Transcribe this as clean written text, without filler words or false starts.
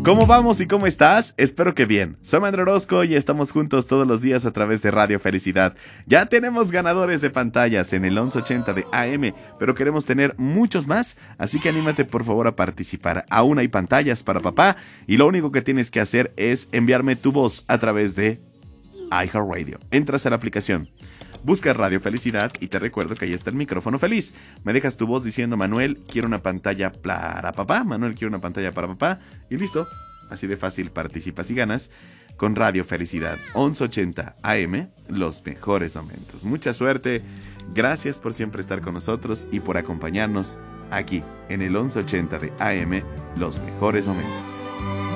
¿Cómo vamos y cómo estás? Espero que bien. Soy Manuel Orozco y estamos juntos todos los días a través de Radio Felicidad. Ya tenemos ganadores de pantallas en el 1180 de AM, pero queremos tener muchos más, así que anímate por favor a participar. Aún hay pantallas para papá y lo único que tienes que hacer es enviarme tu voz a través de iHeartRadio. Entras a la aplicación, busca Radio Felicidad y te recuerdo que ahí está el micrófono feliz. Me dejas tu voz diciendo: Manuel, quiero una pantalla para papá. Manuel, quiero una pantalla para papá. Y listo. Así de fácil participas y ganas con Radio Felicidad 1180 AM, los mejores momentos. Mucha suerte. Gracias por siempre estar con nosotros y por acompañarnos aquí en el 1180 de AM, los mejores momentos.